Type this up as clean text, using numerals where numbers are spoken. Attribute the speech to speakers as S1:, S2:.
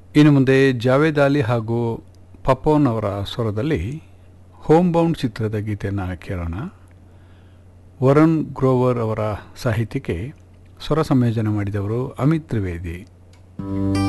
S1: ಇನ್ನು ಮುಂದೆ ಜಾವೇದ್ ಅಲಿ ಹಾಗೂ ಪಪೋನ್ ಅವರ ಸ್ವರದಲ್ಲಿ ಹೋಮ್ ಬೌಂಡ್ ಚಿತ್ರದ ಗೀತೆಯನ್ನು ಕೇಳೋಣ. ವರುಣ್ ಗ್ರೋವರ್ ಅವರ ಸಾಹಿತ್ಯಕ್ಕೆ ಸ್ವರ ಸಂಯೋಜನೆ ಮಾಡಿದವರು ಅಮಿತ್ ತ್ರಿವೇದಿ.